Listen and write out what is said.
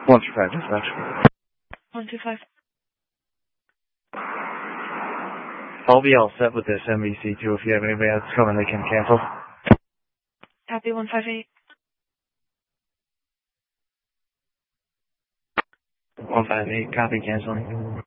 125 dispatch. 125. I'll be all set with this MVC2. If you have anybody else coming, they can cancel. Copy 158. 158, copy, canceling.